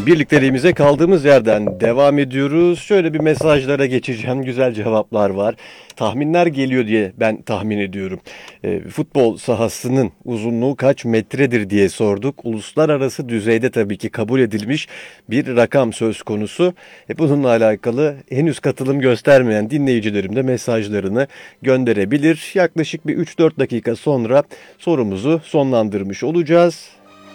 Birlikteliğimize kaldığımız yerden devam ediyoruz. Şöyle bir mesajlara geçeceğim. Güzel cevaplar var. Tahminler geliyor diye ben tahmin ediyorum. Futbol sahasının uzunluğu kaç metredir diye sorduk. Uluslararası düzeyde tabii ki kabul edilmiş bir rakam söz konusu. Bununla alakalı henüz katılım göstermeyen dinleyicilerim de mesajlarını gönderebilir. Yaklaşık bir 3-4 dakika sonra sorumuzu sonlandırmış olacağız.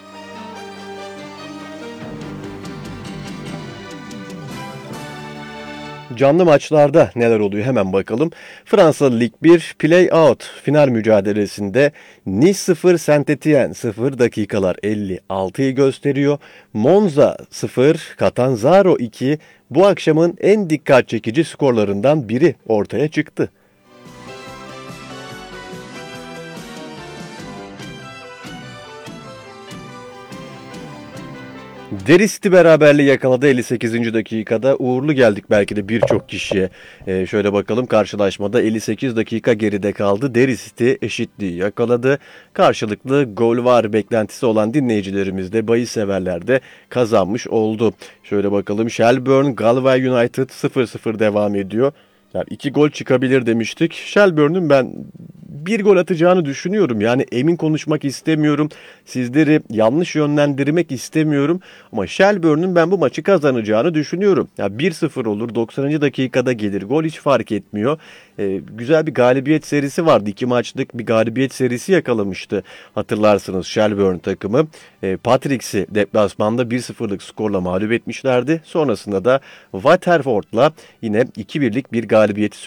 Canlı maçlarda neler oluyor hemen bakalım. Fransa Lig 1 Play-Out final mücadelesinde Nice 0 Saint-Étienne 0 dakikalar 56'yı gösteriyor. Monza 0 Catanzaro 2 bu akşamın en dikkat çekici skorlarından biri ortaya çıktı. Deristi beraberliği yakaladı 58. dakikada. Uğurlu geldik belki de birçok kişiye. Şöyle bakalım, karşılaşmada 58 dakika geride kaldı. Deristi eşitliği yakaladı. Karşılıklı gol var beklentisi olan dinleyicilerimiz de, bahis severler de kazanmış oldu. Şöyle bakalım, Shelbourne Galway United 0-0 devam ediyor. Yani 2 gol çıkabilir demiştik. Shelbourne'un ben bir gol atacağını düşünüyorum. Yani emin konuşmak istemiyorum. Sizleri yanlış yönlendirmek istemiyorum. Ama Shelbourne'un ben bu maçı kazanacağını düşünüyorum. Ya 1-0 olur, 90. dakikada gelir. Gol hiç fark etmiyor. Güzel bir galibiyet serisi vardı. 2 maçlık bir galibiyet serisi yakalamıştı. Hatırlarsınız Shelbourne takımı. Patricks'i deplasmanda 1-0'lık skorla mağlup etmişlerdi. Sonrasında da Waterford'la yine 2-1'lik bir galibiyeti